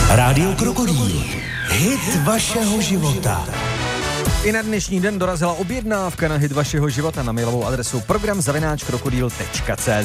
Rádio Krokodýl. Hit vašeho života. I na dnešní den dorazila objednávka na hit vašeho života na mailovou adresu program@krokodýl.cz.